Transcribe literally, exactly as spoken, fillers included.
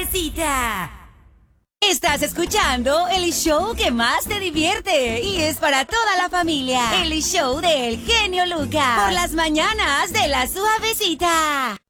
Suavecita. Estás escuchando el show que más te divierte y es para toda la familia. El show del genio Lucas. Por las mañanas de La Suavecita.